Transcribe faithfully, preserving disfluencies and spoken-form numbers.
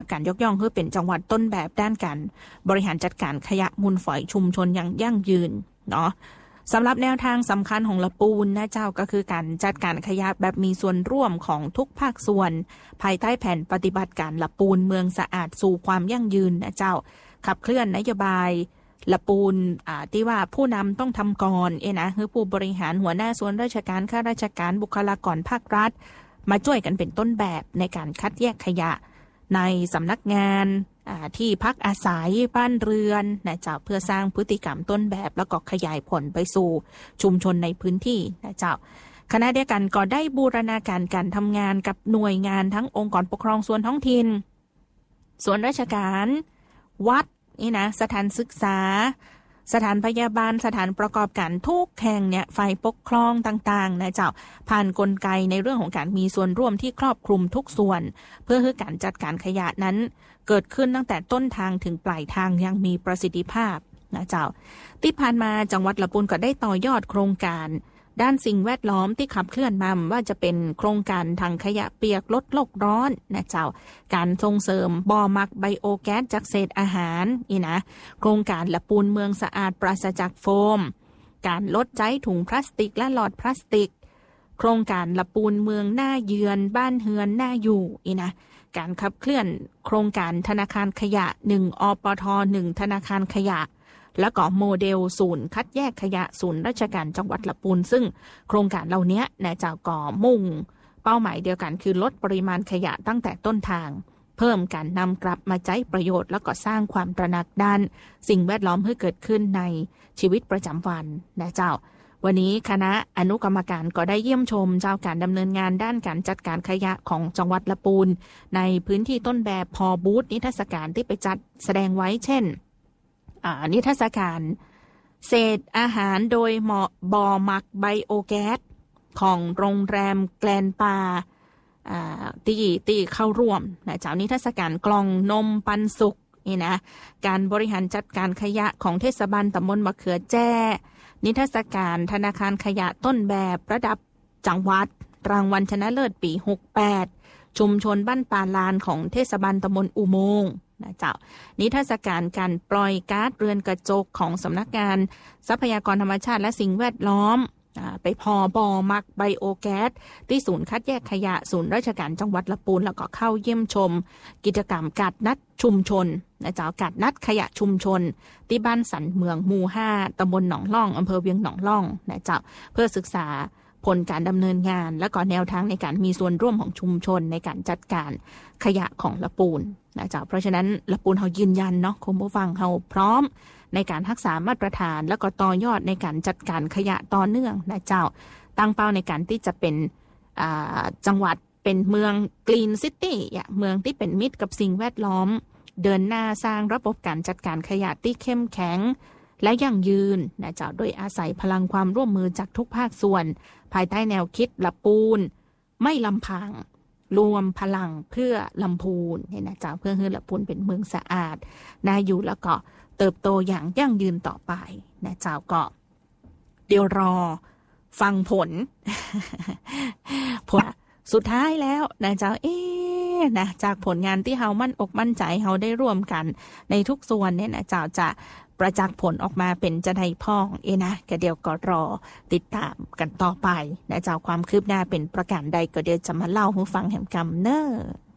การยกย่องให้เป็นจังหวัดต้นแบบด้านการบริหารจัดการขยะมูลฝอยชุมชนอย่างยั่งยืนเนาะสำหรับแนวทางสำคัญของละปูนนะเจ้าก็คือการจัดการขยะแบบมีส่วนร่วมของทุกภาคส่วนภายใต้แผนปฏิบัติการละปูนเมืองสะอาดสู่ความยั่งยืนนะเจ้าขับเคลื่อนนโยบายละปูนอ่าที่ว่าผู้นำต้องทำก่อนเอ้นะคือผู้บริหารหัวหน้าส่วนราชการข้าราชการบุคลากรภาครัฐมาช่วยกันเป็นต้นแบบในการคัดแยกขยะในสำนักงานที่พักอาศัยบ้านเรือนนะเจ้าเพื่อสร้างพฤติกรรมต้นแบบแล้วก็ขยายผลไปสู่ชุมชนในพื้นที่นะเจ้าขณะเดียวกันก็ได้บูรณาการการทำงานกับหน่วยงานทั้งองค์กรปกครองส่วนท้องถิ่นส่วนราชการวัดนี่นะสถานศึกษาสถานพยาบาลสถานประกอบการทุกแห่งเนี่ยฝ่ายปกครองต่างๆนะเจ้าผ่านกลไกในเรื่องของการมีส่วนร่วมที่ครอบคลุมทุกส่วนเพื่อให้การจัดการขยะนั้นเกิดขึ้นตั้งแต่ต้นทางถึงปลายทางยังมีประสิทธิภาพนะเจ้าที่ผ่านมาจังหวัดละปูนก็ได้ต่อยอดโครงการด้านสิ่งแวดล้อมที่ขับเคลื่อนมาว่าจะเป็นโครงการถังขยะเปียกลดโลกร้อนนะเจ้าการส่งเสริมบ่อหมักไบโอแก๊สจากเศษอาหารนี่นะโครงการละปูนเมืองสะอาดปราศจากโฟมการลดใช้ถุงพลาสติกและหลอดพลาสติกโครงการละปูนเมืองหน้าเยือนบ้านเฮือนหน้าอยู่นี่นะการขับเคลื่อนโครงการธนาคารขยะหนึ่งอปทหนึ่งธนาคารขยะแล้วก็โมเดลศูนย์คัดแยกขยะศูนย์ราชการจังหวัดละปูนซึ่งโครงการเหล่านี้นะเจ้าก่อมุ่งเป้าหมายเดียวกันคือลดปริมาณขยะตั้งแต่ต้นทางเพิ่มการนำกลับมาใช้ประโยชน์แล้วก็สร้างความตระหนักด้านสิ่งแวดล้อมให้เกิดขึ้นในชีวิตประจำวันนะเจ้าวันนี้คณะอนุกรรมการก็ได้เยี่ยมชมเจ้าการดำเนินงานด้านการจัดการขยะของจังหวัดละปูนในพื้นที่ต้นแบบพอบูธนิทรรศการที่ไปจัดแสดงไว้เช่นนิทรรศการเศษอาหารโดยเหมาะบ่อหมักไบโอแก๊สของโรงแรมแกลนปาตีตีเข้าร่วมนะเจ้านิทรรศการกล่องนมปันสุกนี่นะการบริหารจัดการขยะของเทศบาลตำบลมะเขือแจ้นิทรรศการธนาคารขยะต้นแบบระดับจังหวัดรางวัลชนะเลิศปีหกสิบแปดชุมชนบ้านปาลานของเทศบาลตำบลอุโมงค์นะเจ้านิทรรศการการปล่อยก๊าซเรือนกระจกของสำนักงานทรัพยากรธรรมชาติและสิ่งแวดล้อมไปพอบ่อหมักไบโอแก๊สที่ศูนย์คัดแยกขยะศูนย์ราชการจังหวัดละปูนแล้วก็เข้าเยี่ยมชมกิจกรรมกัดนัดชุมชนนะเจ้ากัดนัดขยะชุมชนที่บ้านสันเมืองหมู่ห้าตำบลหนองล่องอำเภอเวียงหนองล่องนะเจ้าเพื่อศึกษาผลการดำเนินงานและก็แนวทางในการมีส่วนร่วมของชุมชนในการจัดการขยะของละปูนนะเจ้าเพราะฉะนั้นละปูนเขายืนยันเนาะคุณผู้ฟังเขาพร้อมในการรักษามาตรฐานแล้วก็ต่อยอดในการจัดการขยะต่อเนื่องนะเจ้าตั้งเป้าในการที่จะเป็นจังหวัดเป็นเมืองกรีนซิตี้เมืองที่เป็นมิตรกับสิ่งแวดล้อมเดินหน้าสร้างระบบการจัดการขยะที่เข้มแข็งและยั่งยืนนะเจ้าโดยอาศัยพลังความร่วมมือจากทุกภาคส่วนภายใต้แนวคิดละปูนไม่ลำพังรวมพลังเพื่อลำพูนเนี่ยนะเจ้าเพื่อให้ละปูนเป็นเมืองสะอาดน่าอยู่แล้วก็เติบโตอย่างยั่งยืนต่อไปนะเจ้าก็เดี๋ยวรอฟังผล ผลสุดท้ายแล้วนะเจ้าเอ๊ะนะจากผลงานที่เฮามั่นอกมั่นใจเฮาได้ร่วมกันในทุกส่วนเนี่ยนะเจ้าจะประจักษ์ผลออกมาเป็นจะได้พ้องเอนะก็เดี๋ยวก็รอติดตามกันต่อไปนะเจ้าความคืบหน้าเป็นประการใดก็เดี๋ยวจะมาเล่าให้ฟังแห่งกำเนอ